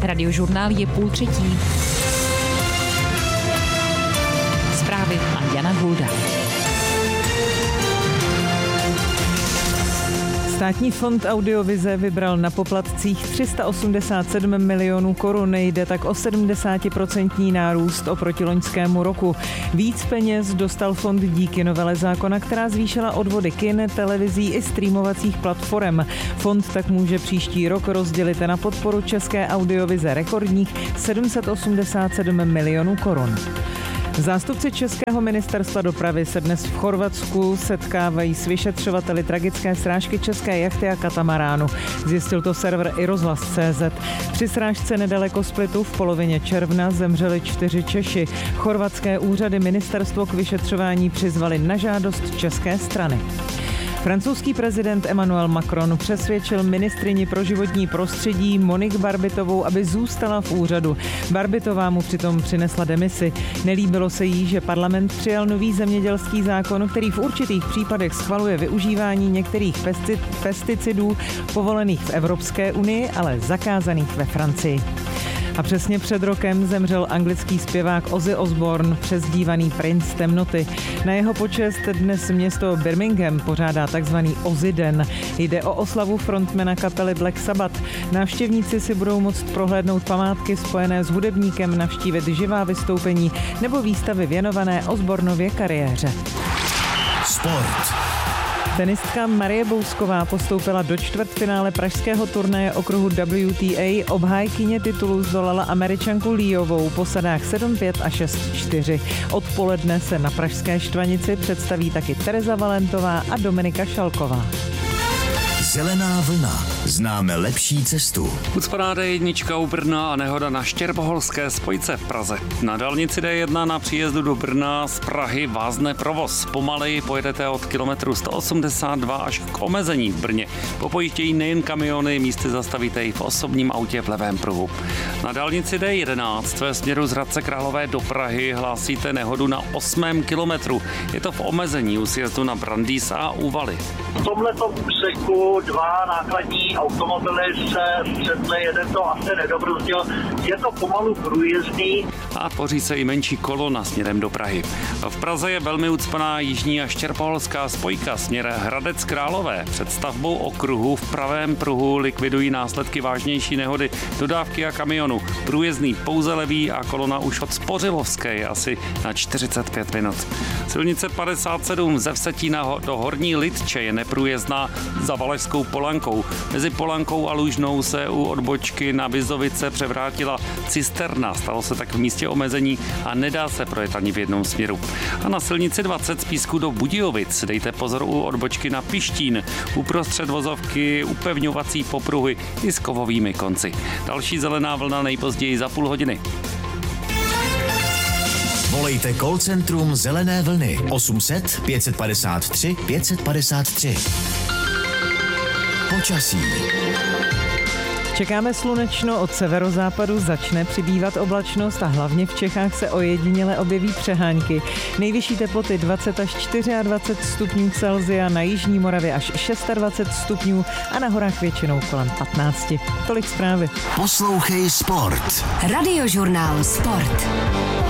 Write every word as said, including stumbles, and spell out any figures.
Radiožurnál je půl třetí. Zprávy a Jana Hulda. Státní fond audiovize vybral na poplatcích tři sta osmdesát sedm milionů korun, jde tak o sedmdesát procent nárůst oproti loňskému roku. Víc peněz dostal fond díky novele zákona, která zvýšila odvody kin, televizí i streamovacích platform. Fond tak může příští rok rozdělit na podporu české audiovize rekordních sedm set osmdesát sedm milionů korun. Zástupci Českého ministerstva dopravy se dnes v Chorvatsku setkávají s vyšetřovateli tragické srážky české jachty a katamaránu. Zjistil to server i rozhlas tečka cé zet. Při srážce nedaleko Splitu v polovině června zemřeli čtyři Češi. Chorvatské úřady ministerstvo k vyšetřování přizvali na žádost české strany. Francouzský prezident Emmanuel Macron přesvědčil ministryni pro životní prostředí Monique Barbitovou, aby zůstala v úřadu. Barbitová mu přitom přinesla demisi. Nelíbilo se jí, že parlament přijal nový zemědělský zákon, který v určitých případech schvaluje využívání některých pesticidů povolených v Evropské unii, ale zakázaných ve Francii. A přesně před rokem zemřel anglický zpěvák Ozzy Osbourne, přezdívaný Princ temnoty. Na jeho počest dnes město Birmingham pořádá takzvaný Ozzy den. Jde o oslavu frontmana kapely Black Sabbath. Návštěvníci si budou moct prohlédnout památky spojené s hudebníkem, navštívit živá vystoupení nebo výstavy věnované Osbournově kariéře. Sport. Tenistka Marie Bousková postoupila do čtvrtfinále pražského turnaje okruhu W T A. Obhájkyně titulu zdolala Američanku Líovou po sadách sedm pět a šest čtyři. Odpoledne se na pražské Štvanici představí taky Tereza Valentová a Dominika Šalková. Zelená vlna. Známe lepší cestu. Ucpaná D jedna u Brna a nehoda na Štěrboholské spojce v Praze. Na dálnici D jedna na příjezdu do Brna z Prahy vázne provoz. Pomaleji pojedete od kilometru sto osmdesát dva až k omezení v Brně. Popojíždějí nejen kamiony, místy zastavíte i v osobním autě v levém pruhu. Na dálnici D jedenáct ve směru z Hradce Králové do Prahy hlásíte nehodu na osmém kilometru. Je to v omezení u sjezdu na Brandýs a Úvaly. V tomhletom úseku dva nákladní automobily se střetly, jeden to asi nedobruzdil. Je to pomalu průjezdný. A tvoří se i menší kolona směrem do Prahy. V Praze je velmi ucpaná jižní a štěrboholská spojka směr Hradec Králové. Před stavbou okruhu v pravém pruhu likvidují následky vážnější nehody dodávky a kamionu. Průjezdný pouze levý a kolona už od Spořilovské je asi na čtyřicet pět minut. Silnice padesát sedm ze Vsetína do Horní Lidče je neprůjezdná za Valašskou Polankou. Mezi Polankou a Lužnou se u odbočky na Vizovice převrátila cisterna. Stalo se tak v místě omezení a nedá se projet ani v jednom směru. A na silnici dvacet z Písku do Budějovic dejte pozor u odbočky na Pištín. Uprostřed vozovky upevňovací popruhy i s kovovými konci. Další zelená vlna nejpozději za půl hodiny. Volejte call centrum Zelené vlny osm set pět padesát tři pět padesát tři. Počasí. Čekáme slunečno, od severozápadu začne přibývat oblačnost a hlavně v Čechách se ojediněle objeví přehánky. Nejvyšší teploty dvacet až dvacet čtyři stupňů Celsia, na jižní Moravě až dvacet šest stupňů a na horách většinou kolem patnáct. Tolik zprávy. Poslouchej Sport. Radiožurnál Sport.